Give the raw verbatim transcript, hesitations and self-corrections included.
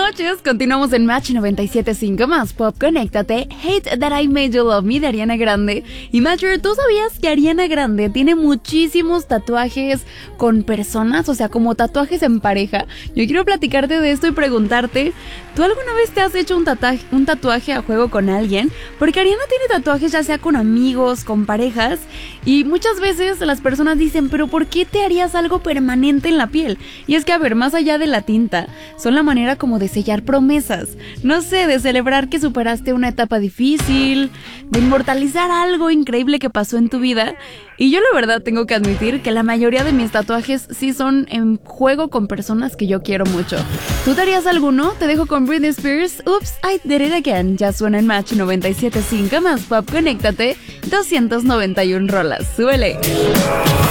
noches, continuamos en Match noventa y siete punto cinco más Pop, conéctate. Hate That I Made You Love Me de Ariana Grande. Y Matcher, ¿tú sabías que Ariana Grande tiene muchísimos tatuajes con personas? O sea, como tatuajes en pareja. Yo quiero platicarte de esto y preguntarte, ¿tú alguna vez te has hecho un tatuaje, un tatuaje a juego con alguien? Porque Ariana tiene tatuajes ya sea con amigos, con parejas, y muchas veces las personas dicen, pero ¿por qué te harías algo permanente en la piel? Y es que, a ver, más allá de la tinta, son la manera como de sellar promesas, no sé, de celebrar que superaste una etapa difícil, de inmortalizar algo increíble que pasó en tu vida. Y yo la verdad tengo que admitir que la mayoría de mis tatuajes sí son en juego con personas que yo quiero mucho. ¿Tú te harías alguno? Te dejo con Britney Spears, Oops, I Did It Again. Ya suena en Match noventa y siete punto cinco más Pop, conéctate, doscientos noventa y uno rolas, súbele.